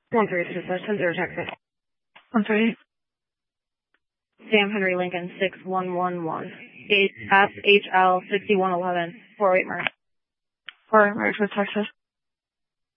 13-10 Texas. 138. Sam Henry Lincoln 6111. FHL 6111. 48 Merck. 48 Merck, Texas.